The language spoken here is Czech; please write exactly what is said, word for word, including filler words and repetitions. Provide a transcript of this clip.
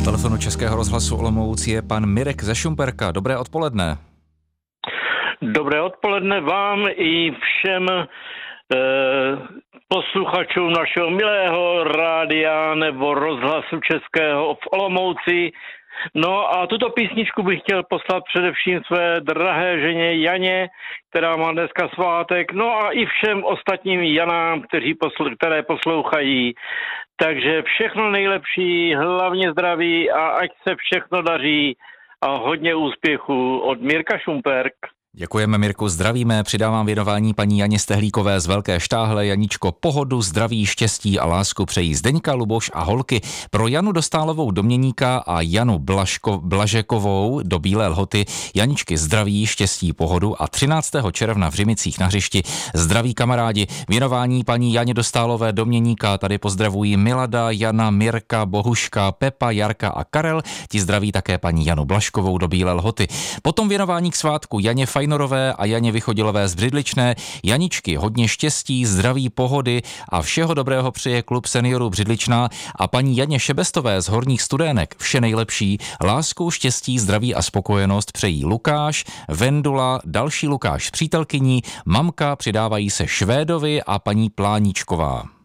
telefonu Českého rozhlasu Olomouc je pan Mirek ze Šumperka. Dobré odpoledne. Dobré odpoledne vám i všem e, posluchačům našeho milého rádia nebo rozhlasu Českého v Olomouci. No a tuto písničku bych chtěl poslat především své drahé ženě Janě, která má dneska svátek, no a i všem ostatním Janám, kteří posl- které poslouchají. Takže všechno nejlepší, hlavně zdraví a ať se všechno daří a hodně úspěchů od Mirka Šumperk. Děkujeme, Mirku, zdravíme, přidávám věnování paní Janě Stehlíkové z Velké Štáhle. Janičko, pohodu, zdraví, štěstí a lásku přejí Zdeňka, Luboš a holky. Pro Janu Dostálovou do Měníka a Janu Blažko, Blažekovou do Bílé Lhoty Janičky zdraví, štěstí, pohodu a třináctého června v Řimicích na hřišti zdraví kamarádi. Věnování paní Janě Dostálové do Měníka tady pozdravují Milada, Jana, Mirka, Bohuška, Pepa, Jarka a Karel. Ti zdraví také paní Janu Blažkovou do Bílé Lhoty. Potom věnování k svátku Janě Fajnorové a Janě Vychodilové z Břidličné. Janičky, hodně štěstí, zdraví, pohody a všeho dobrého přeje klub seniorů Břidličná a paní Janě Šebestové z Horních Studének vše nejlepší, lásku, štěstí, zdraví a spokojenost přejí Lukáš, Vendula, další Lukáš s přítelkyní, mamka, přidávají se Švédovi a paní Pláničková.